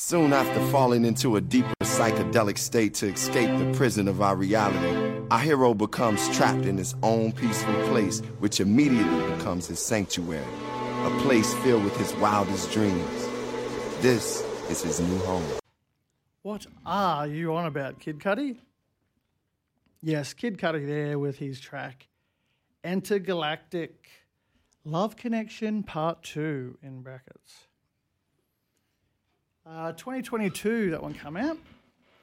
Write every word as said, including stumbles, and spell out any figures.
Soon after falling into a deeper psychedelic state to escape the prison of our reality, our hero becomes trapped in his own peaceful place, which immediately becomes his sanctuary, a place filled with his wildest dreams. This is his new home. What are you on about, Kid Cudi? Yes, Kid Cudi there with his track Intergalactic Love Connection Part two in brackets. Uh, twenty twenty-two, that one come out.